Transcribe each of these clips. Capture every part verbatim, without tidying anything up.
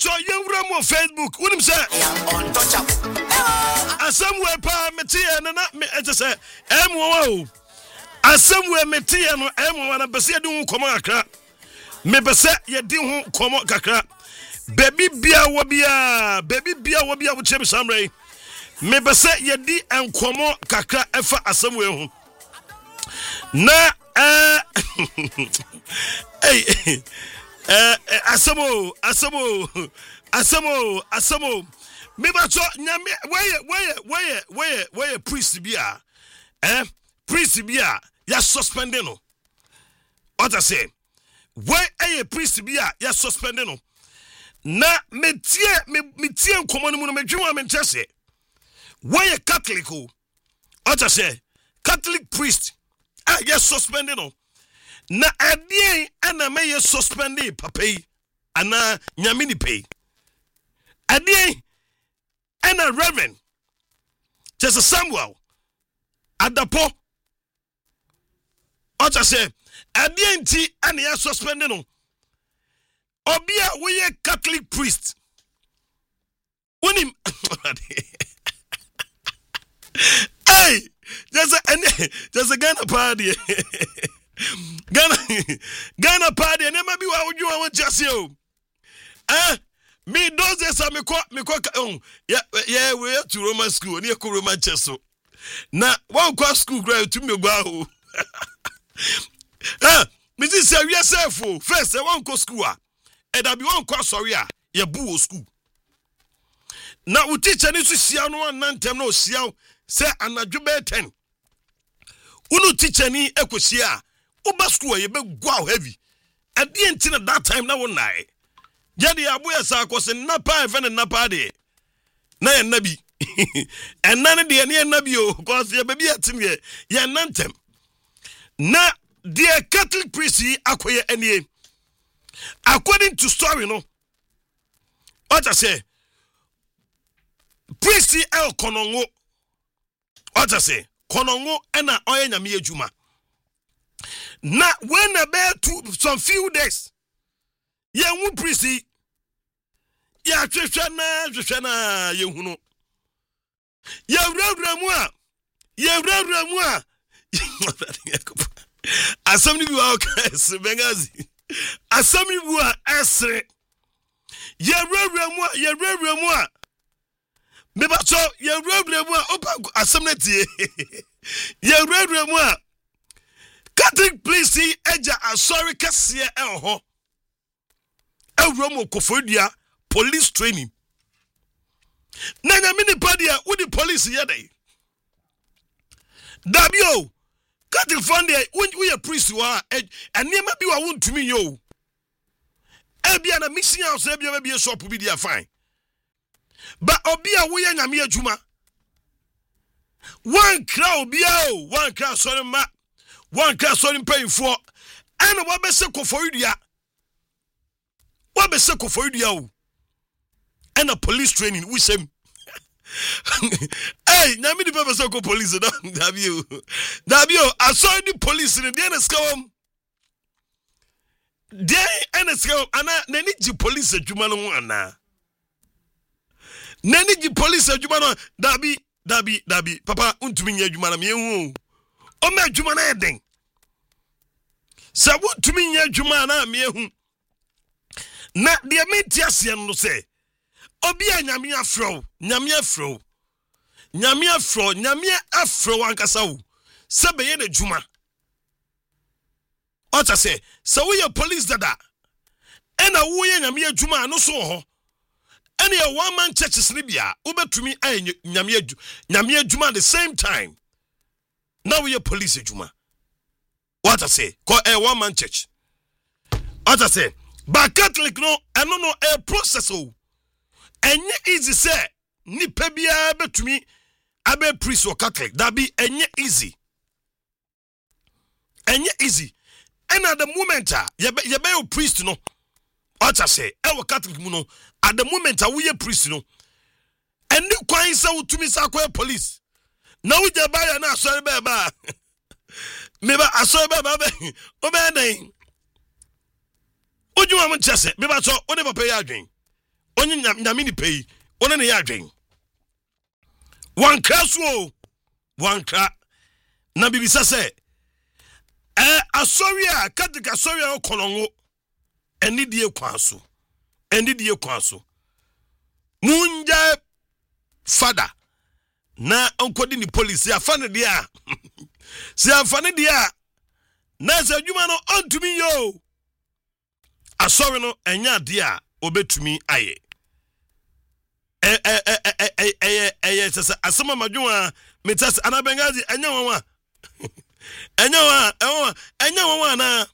cho yewura mo Facebook wonim say untouchable asamwe pa metie na na me etese emwo o asamwe metie no emwo na bese de hu komo kakra me bese ye de hu komo kakra baby bia wo bia baby bia wo bia wo chem samrai me bese ye di enkomo kakra efa asamwe hu na eh hey eh asamo asamo asamo asamo me ba cho nyame weye weye weye weye weye priest bia eh priest bia ya suspend no what I say why a priest bia ya suspend no na me tie me me tie nkomo no mu no medwuma me ntese weye Catholic o what I say Catholic priest ah ya suspend no na adien ana me ya suspend papa yi ana nyame ni pay adien ana Reverend just Samuel Adapo what I say adien ti ana ya suspend no obia we Catholic priest unim hey there's a there's a Ghana party Ghana Ghana party and maybe what you want just you eh me those days me ko me ko oh yeah yeah we to Roman school near Roman church na one go school grade to me go eh me say we yourself first one go school e da be one go sorry a ye bu school na u teacher ni so sia no nantem na o sia say anadwo be ten unu teacher ni ekosia uba school ye be go heavy at the end of that time na won nai jadi abuya sa ko se napa even napa de na ye nabi and none de ne nabi o cause ye be atim ye ye nantem na the Catholic priest akoye anie according to story no what I say priest el konongo what I say konongo ena oye nyame adwuma na when about to some few days ye hu priest ya twehwe na twehwe na ye hu no ye wura mu a ye wura mu a asomni bi wa ka bengazi asomni bi wa esre ye wura mu a ye wura mu a me ba so ye wura mu a opa asomni tie ye wura mu a Catholic police eja asori kase e ho ewromo kofodua police training na nya mini padia wo di police ye dey dabio Catholic fund dey wo ye priest wa eniema bi wa wontumi yo e bia na mixing house e bia bia shop bi dia fine ba obi a wo ye nyame adwuma one crowd bia o one crowd sorry ma one class on paying for and what be se ko for you what be se ko for you and a police training we say hey na me di papa se ko police don't have you have you I saw the police in the end scam dey and scam ana na ni ji police adwuma no ana na ni ji police adwuma no dabi dabi dabi papa untumi nya adwuma na me hu o me adwuma na eden sabu tumi nya adwuma na me hu na de me tiase no se obi anyame afro nyame afro nyame afro nyame afro wankasa wo se be ye na adwuma o ta se se wo ye police dada ena wo ye nyame adwuma no so ho ena ye one man churches ni bia wo betumi ay nyame adwuma nyame adwuma at the same time. Now we are police adwuma. What I say? Call a one man church. What I say? But Catholic no, I don't know a process. Oh, and easy say ni pebia betumi abe priest or Catholic. That be any easy. Any easy. And at the moment, you be you be priest no. What I say? Our Catholic no. At the moment, we are priest no. And you quite say to me, say police. Now we just buy na sorry baba. Me ba sorry baba be. O be den. Oju am chese. Me ba so o ne papa ya adwen. onye nyame ni pay one ne ya adwen wan kraso wan kra na bibisa se eh asori a kadika asori a okolongo eni die kwaso eni die kwaso munja fada na onkodi ni police afane dia si afane dia na se adwuma no ontumi yo asori no enya dia obetumi aye eh eh eh eh eh eh eh sasa asema madwuma metas anabengazi enya wanwa enya wa enya enya wanwa na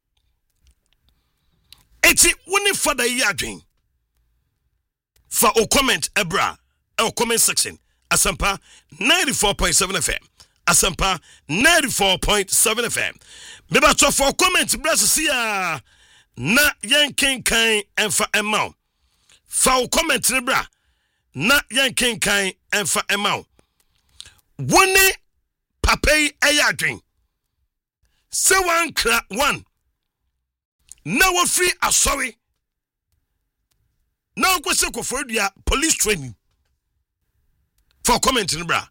eti woni fada yi adwen fa o comment ebra e comment section Asampa ninety-four point seven F M Asampa ninety-four point seven F M meba to for comment bless sia na yanken kan enfa emau fa o comment ne bra na yanken kan enfa emau woni papay ayadwen se wan kra one na wo free asori na ko se ko for dia police training for comment in bra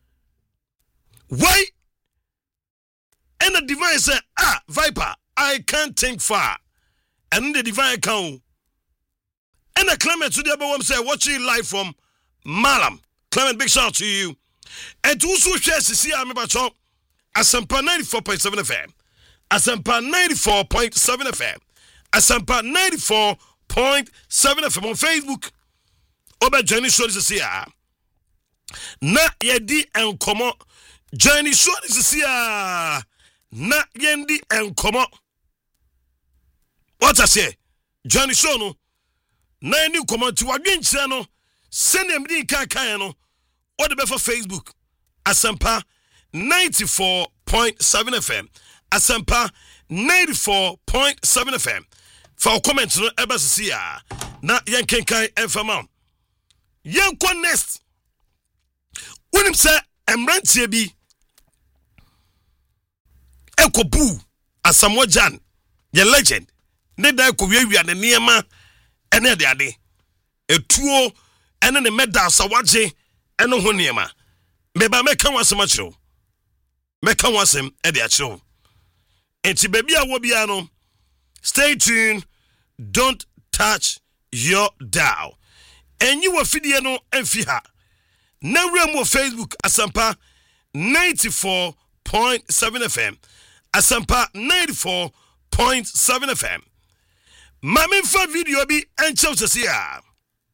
why and the divine say ah Viper I can't think far and the divine count and the Clement to the other one say watching live from Malam. Clement, big shout out to you and also share to see I'm about to Asampa ninety-four point seven F M Asampa ninety-four point seven F M Asampa ninety-four point seven F M on Facebook Oba Johnny Show this year na yedi enkomo Johnny Show this year na yendi enkomo what I say Johnny Show no na yendi enkomo ti wadwenkyere no sene mdi kan kan no what the for Facebook Asampa ninety-four point seven F M Asampa ninety-four point seven F M for comment no eba sia na yen kenkan enfama yen kon next wonim se emrantie bi ekobu Asamoah Gyan ye legend ne da ko wiawia ne niema ene de ade etuo ene ne medal sawaje ene ho niema meba meka wasema chiro meka wasem e de achiro enti baby a wo bia no stay tuned, don't touch your dial enyi wo fidie no emfi ha na wremo Facebook Asampa ninety-four point seven F M Asampa ninety-four point seven F M mame fa video bi enchew sesia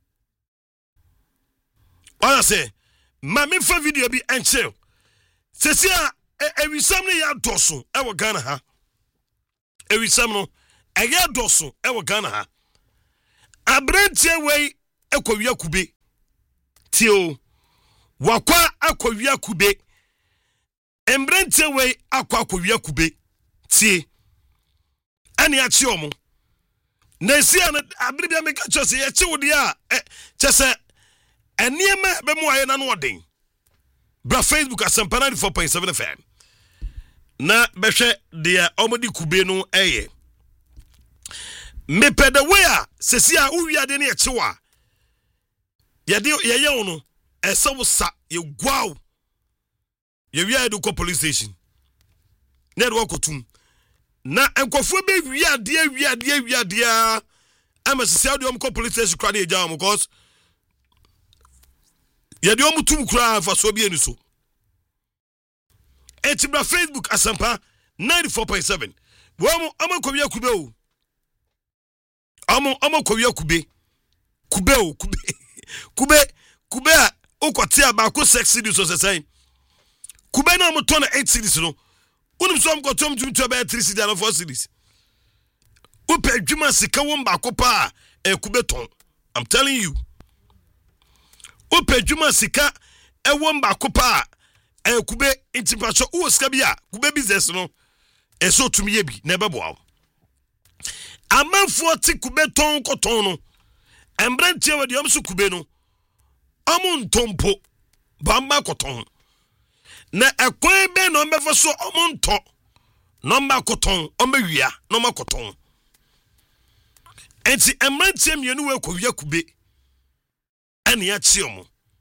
Oya say mame fa video bi enchew sesia ewisam ne ya doso e wo Ghana ha ewisam no e ya doso e wo Ghana ha abrantie wei ekowia kube tio wakwa akowia kube embrantie wei akwa akowia kube tie ani achi omo na sia na abribia meka chose ye chiwode a chese eniema be mu aye na no odin bra Facebook Asampa ninety-four point seven F M na behwe de omodi kube no eye me pede we a sesi a uwiade ne echewa ye de ye ye no ese wo sa ye guaw ye wi do ko police station na do kotum na enkofo be wiade wiade wiade a ama sesi a do ko police station kra na eja am because ye de omutum kra fa so bi eni so etibra Facebook Asampa ninety-four point seven wo mo amakowia kube o amo amo kowia kube kube o kube kube kube a okwate abako six cities so say kube na mo ton eight cities no unim so am ko tom tum to about three cities and four cities upe adwuma sika wo mbako pa e kube ton I'm telling you upe adwuma sika e wo mbako pa e kube intipacho wo sika bia kube business no e so tumi ye bi na e bebo awo amanfo ti kube ton koton no embrantie we de omso kube no amuntompo bamba koton na ekwan be no mbefo so omunto no mba koton omawia no makoton enti embrantie mienu we kowia kube and yachiomo.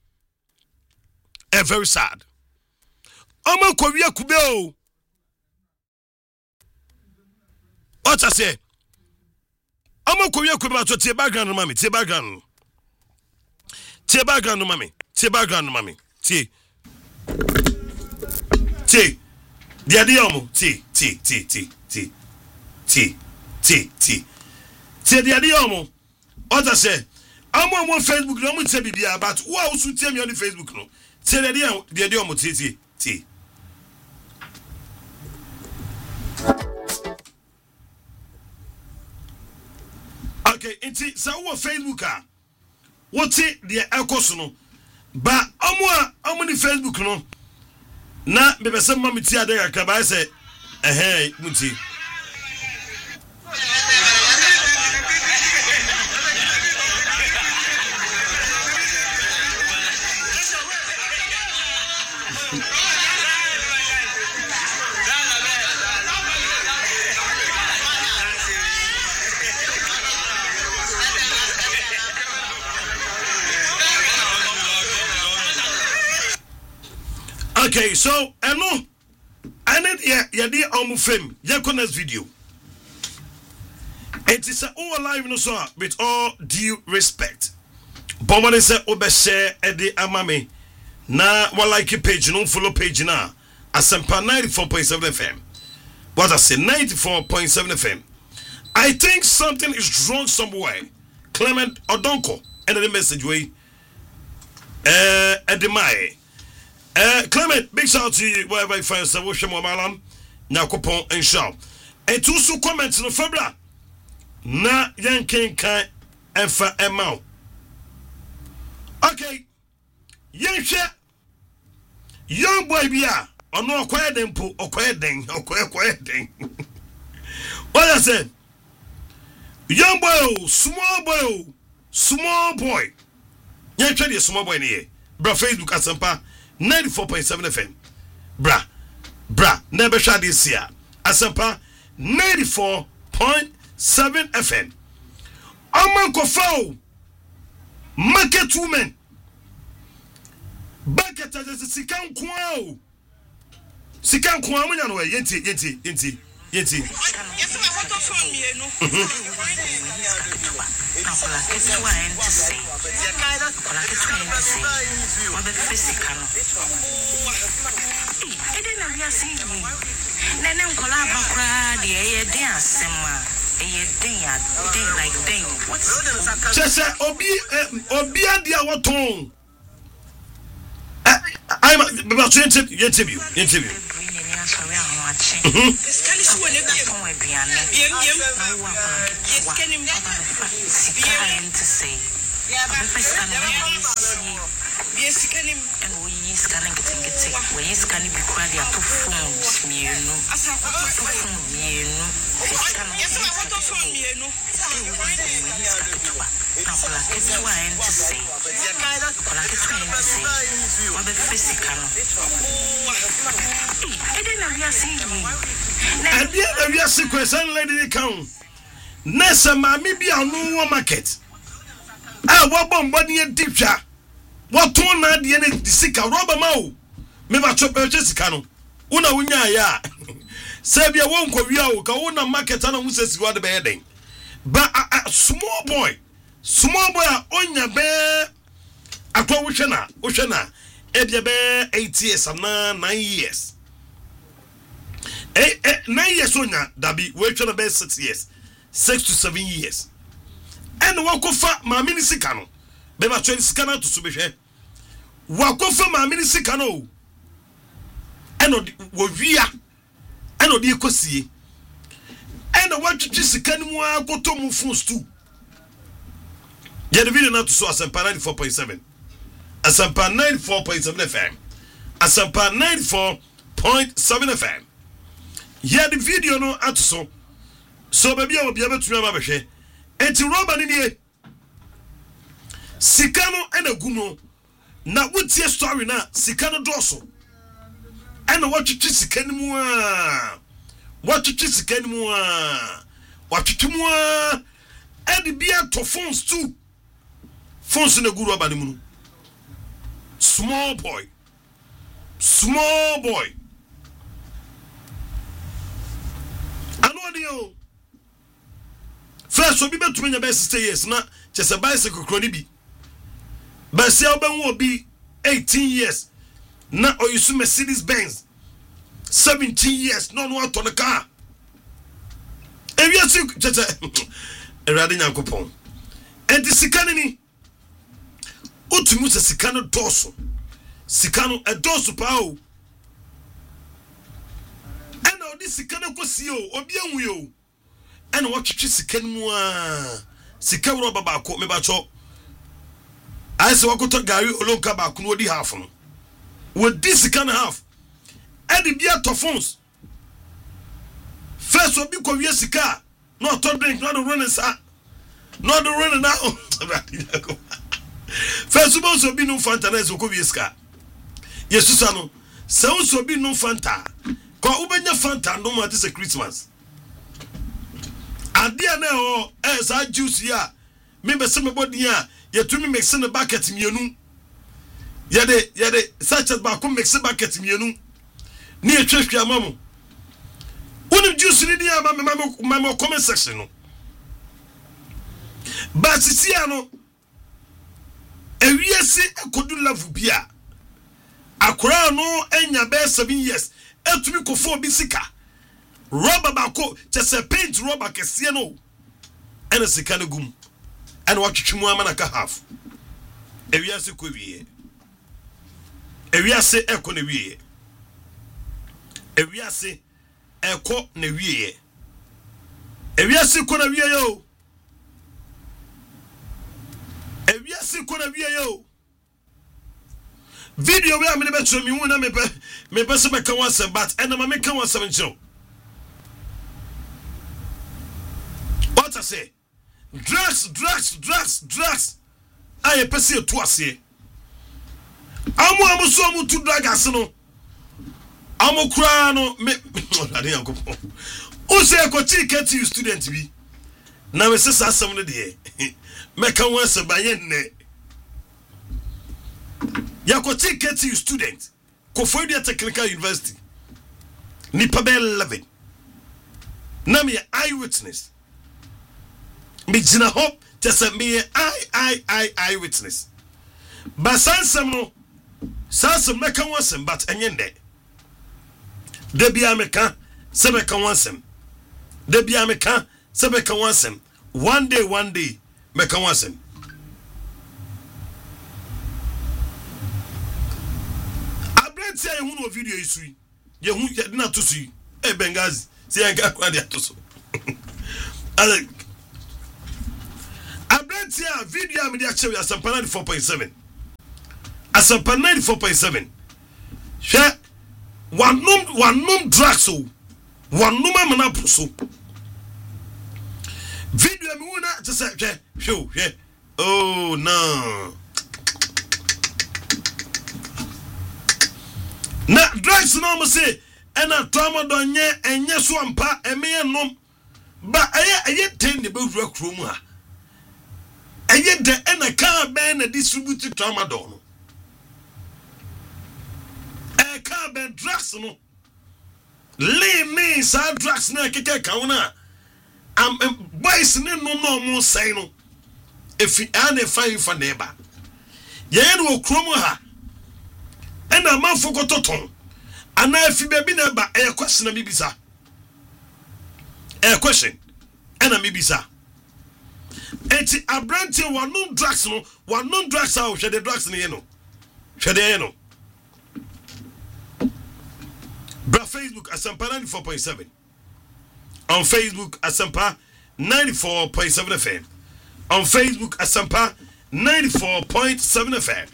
A very sad. Omo Korea Kubeo. What I say? Omo Korea Kubeo to te background mommy, te background. Te background mommy, te background mommy. Te. Te. Dia diomo, te, te, te, te, te. Te, te, te. Te dia diomo. What I say? I'm on Facebook, no one say bibia, but who else would tell me on the Facebook no? Say the dia dia diomo te te te. Okay, inti sa wo Facebook ah. What it the ekoso no. Ba omo a omo ni Facebook no. Na me be say mama ti ade ka ba say eh muti. Okay, so I know I need yeah yeah the almost fame. Yeah, next video. It is all live no so with all due respect. But when I say obe share Eddie Amame na one like page no follow page na Asempa ninety-four point seven F M. What I say ninety-four point seven F M. I think something is wrong somewhere. Clement Odonko and the message way. Uh, Edemae. Uh, Clement, big shout out to you wherever you find yourself. Wish you more malam. Nyakopon and shout. And to so comments no febra. Na yankin kan enfa emau. Okay. Yansha. Young boy bia. Ono okoye den po, okoye den, okoye okoye den. What I said? Young boy, small boy, small boy. Yansha the small boy here. Bra Facebook Asempa ninety-four point seven F M. Bra. Bra. Never shot this year. Asempa ninety-four point seven F M. Aman Kofao. Market woman. Bucket as a sikan kwao. Sikan kwao manya no yenti yenti yenti yenti. Yes, I want to phone me no. Akola ketewa enti say. Akola ketewa enti say. Wa be physical no. Eh, ede na wi ase yi. Na na nkola abakra de eye den asem a. Eye den ya den like den. What's Chese obi obi ade a woton. I'm about to interview interview. Yes, can him and we is can get and get it. We is can be quite a two phones, me, you know. As I want to phone me, you know. Yes, I want to phone me, you know. Now, like it's trying to say, like it's trying to say, what the physical. I didn't know you're seeing me. I didn't know you're secret, and lady count. Nessa, mammy, be a new market. I want bombarding a deep shot. What one na the end the sick rubber mau me ba chop Jessica no una wunya ya sebia won ko wia o ka una market na mu sesi wa de be den ba a small boy small boy a onya be akwa wo hwe na wo hwe na e bia be eight years na nine years eh eh nine years onya dabi we hwe na be six years six to seven years and wo ko fa ma mini sika no be ba twenty scanner to subehwe wakofa ma mini sika no eno wo wia eno de ekosie eno watwitwi sika ni mu akoto mu phones too ye the video na to so Asempa ninety-four point seven Asempa ninety-four point seven F M Asempa ninety-four point seven F M ye the video no ato so so baby a obi abetumi ama behwe enti roba ni nie sika no ena gumo na wotie story na sika no doso ena watwitwi sika ni mu a watwitwi sika ni mu a watwitwi mu a edi bia to phones too phones na guru aba ne mu small boy small boy ano dio first obi betumi nya be sixty years na chese bicycle kroni bi ba se oben wo bi eighteen years na oyisu Mercedes Benz seventeen years no no ato ne car ewiase chese erade nyankopon enti sikane ni otumu se sikane doso sikano e doso pa o ena odi sikane kosi o obi anwu yo ena watwetwe sikane mu a sikawro baba ko me ba cho aise wakoto gari olonka ba ko no odi half no we di sikane half edi bia to phones first obi ko wie sika no to drink no run sa no do run now first obi so bi no fanta na so ko wie sika yesusa no se wo so bi no fanta ko ubenya fanta no ma this Christmas adia na o eh sa juice ya me be se me body ya yetumi mix in the bucket mienu yede yede sachet ba ko mix bucket mienu ni etwehwe amamo unim juice ni dia ma me ma me comment section no ba sisia no ewiese ekodu level bia akura no enya be seven years etumi kofo bi sika rubber ba ko chese paint rubber kese no ene sika no gum ene watwetwemu amana ka half ewiase ko wiye ewiase eko na wiye ewiase eko na wiye ewiase ko na wiye yo ewiase ko na wiye yo video we am me betro mi hu na me pe me pe se be kan wasem but ena ma me kan wasem ncho what I say drugs drugs drugs drugs aye pe se to ase amu amu so mu tu drug ase no amu kura no me ade yankopo o se ko ticket you student bi na me se asem no de me kan wasem ba ye nne yakoti keti student Kofodia Technical University nipa be eleven na me eyewitness me jina hope just me I I I eyewitness but sansem no sansem na kan wasem but enyende de bia me kan se me kan wasem de bia me kan se me kan wasem one day one day me kan wasem say you no video isu ye hu na to su e Bengazi say enga kwa dia to so ale abrentia video me dia chew ya Asampa ninety-four point seven Asampa ninety-four point seven she one num one num drugs so one num amana so video me hu na to say hwe hwe oh no na drugs no mo say ena tramadol nye enye so ampa eme nom ba eye eye ten de be wura krom ha eye de ena ka ben na distribute tramadol no e ka ben drugs no le me sa drugs na keke ka wona am boys ne no no mo say no efi ane fine fa neba ye no krom ha ena manfo kototon ana afi bebi na ba e question na bibisa e question ena mibisa enti abrante wanu drugs no wanu drugs out hwe the drugs ne ye no hwe de ye no bra Facebook Asampa ninety-four point seven on Facebook Asampa ninety-four point seven F M on Facebook Asampa ninety-four point seven F M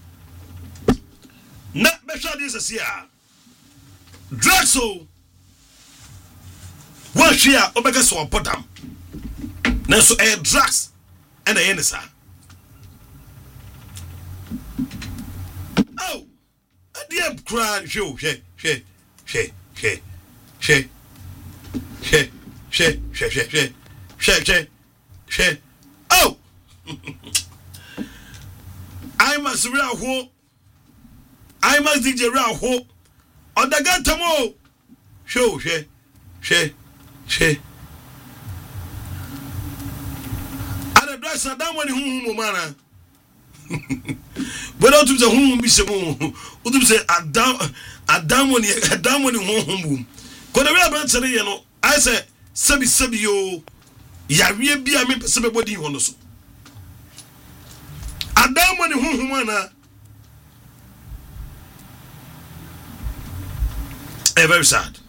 na be sure this is here drugs so what here obega so podam na so eh drugs and eh nisa oh dear cry show she she she she she she she she she she she she oh IMAX real ho. IMAX D J real ho. Odagantamo. Show, she, she, she. Ada dress na dan woni huhu mana. But don't say huhu bi se mo. Udu say adam adam woni adam woni huhu bum. Ko the real ban say no. I say sabi sabi yo. Yawie bia me pese me body ho no so. Adam woni huhu mana. Eh, very sad.